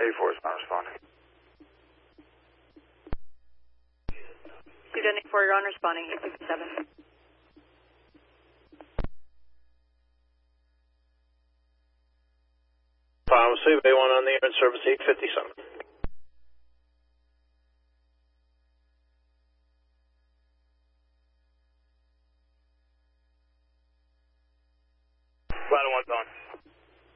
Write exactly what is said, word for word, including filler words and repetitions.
eighty-four is not responding. Student eighty-four, you're on responding, eight fifty-seven. Palm City, A one on the air in service eight fifty-seven.